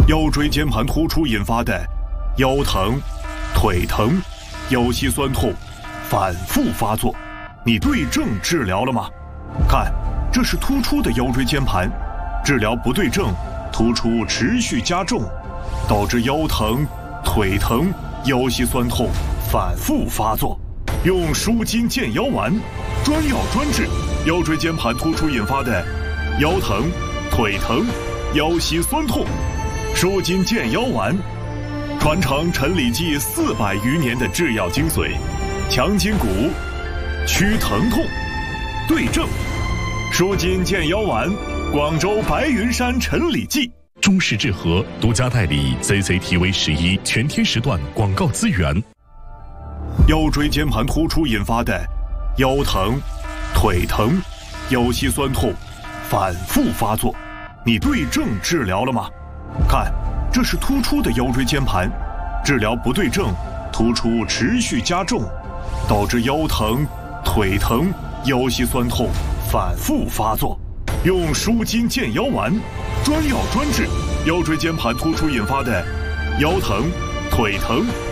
腰椎间盘突出引发的腰疼、腿疼、腰膝酸痛反复发作，你对症治疗了吗？看，这是突出的腰椎间盘，治疗不对症，突出持续加重，导致腰疼、腿疼、腰膝酸痛反复发作。用舒筋健腰丸，专药专治腰椎间盘突出引发的腰疼、腿疼、腰膝酸痛。舒筋健腰丸，传承陈李济400余年的制药精髓，强筋骨，祛疼痛，对症。舒筋健腰丸，广州白云山陈李济。 中式制和独家代理 CCTV11全天时段广告资源。 腰椎间盘突出引发的腰疼、腿疼、腰膝酸痛反复发作，你对症治疗了吗？看，这是突出的腰椎间盘，治疗不对症，突出持续加重，导致腰疼、腿疼、腰膝酸痛反复发作。用舒筋健腰丸，专药专治腰椎间盘突出引发的腰疼、腿疼、